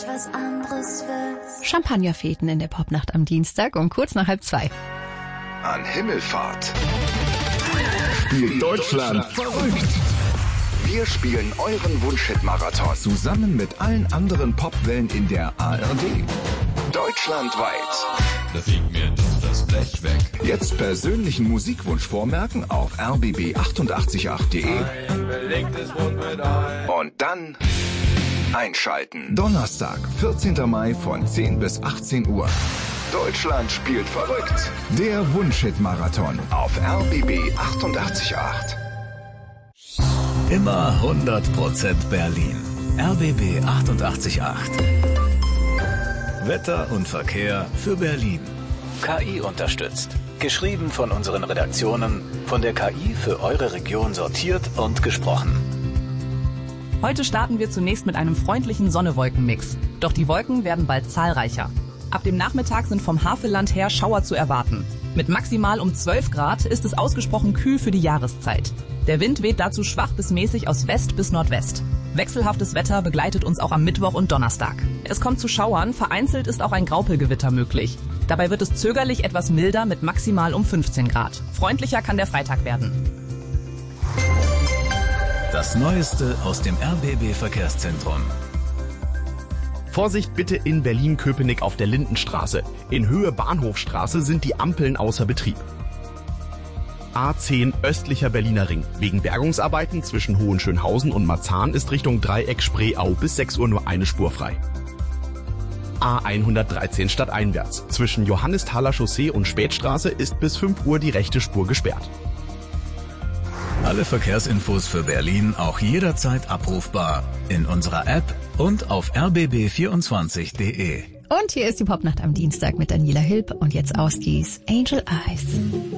was anderes willst. Champagnerfeten in der Popnacht am Dienstag um kurz nach 1:30. An Himmelfahrt spielt Deutschland verrückt. Wir spielen euren Wunschhit-Marathon zusammen mit allen anderen Popwellen in der ARD. Deutschlandweit. Da fliegt mir doch das Blech weg. Jetzt persönlichen Musikwunsch vormerken auf rbb888.de und dann einschalten. Donnerstag, 14. Mai von 10 bis 18 Uhr. Deutschland spielt verrückt. Der Wunschhit-Marathon auf RBB 88.8. Immer 100% Berlin. RBB 88.8. Wetter und Verkehr für Berlin. KI unterstützt. Geschrieben von unseren Redaktionen, von der KI für eure Region sortiert und gesprochen. Heute starten wir zunächst mit einem freundlichen Sonne-Wolken-Mix. Doch die Wolken werden bald zahlreicher. Ab dem Nachmittag sind vom Havelland her Schauer zu erwarten. Mit maximal um 12 Grad ist es ausgesprochen kühl für die Jahreszeit. Der Wind weht dazu schwach bis mäßig aus West bis Nordwest. Wechselhaftes Wetter begleitet uns auch am Mittwoch und Donnerstag. Es kommt zu Schauern, vereinzelt ist auch ein Graupelgewitter möglich. Dabei wird es zögerlich etwas milder mit maximal um 15 Grad. Freundlicher kann der Freitag werden. Das Neueste aus dem RBB-Verkehrszentrum. Vorsicht bitte in Berlin-Köpenick auf der Lindenstraße. In Höhe Bahnhofstraße sind die Ampeln außer Betrieb. A10 östlicher Berliner Ring. Wegen Bergungsarbeiten zwischen Hohenschönhausen und Marzahn ist Richtung Dreieck Spreeau bis 6 Uhr nur eine Spur frei. A113 stadteinwärts. Zwischen Johannisthaler Chaussee und Spätstraße ist bis 5 Uhr die rechte Spur gesperrt. Alle Verkehrsinfos für Berlin auch jederzeit abrufbar in unserer App und auf rbb24.de. Und hier ist die Popnacht am Dienstag mit Daniela Hilb und jetzt Ausgies Angel Eyes.